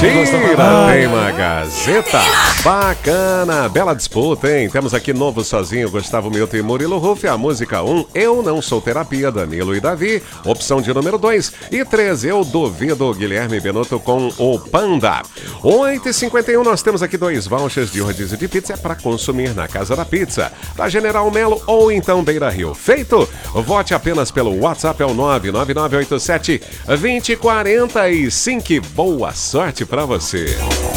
Teima Gazeta. Bacana, bela disputa, hein? Temos aqui Novo Sozinho, Gustavo Milton e Murilo Ruff. A música 1, Eu Não Sou Terapia, Danilo e Davi. Opção de número 2. E 3, Eu Duvido, Guilherme Benotto com o Panda. 8h51, nós temos aqui 2 vouchers de rodízio de pizza para consumir na Casa da Pizza, da General Melo ou então Beira Rio. Feito? Vote apenas pelo WhatsApp, é o 99987-2045. Boa sorte para você.